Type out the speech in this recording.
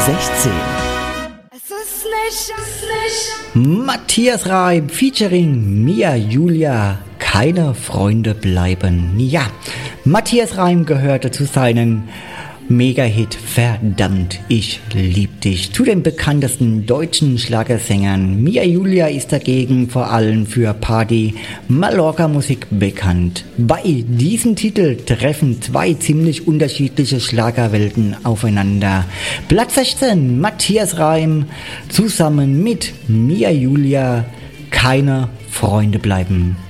16. Es ist nicht. Matthias Reim featuring Mia Julia. Keine Freunde bleiben. Ja, Matthias Reim gehörte zu seinen Mega-Hit Verdammt, ich lieb dich zu den bekanntesten deutschen Schlagersängern. Mia Julia ist dagegen vor allem für Party Mallorca-Musik bekannt. Bei diesem Titel treffen zwei ziemlich unterschiedliche Schlagerwelten aufeinander. Platz 16, Matthias Reim zusammen mit Mia Julia, Keine Freunde bleiben.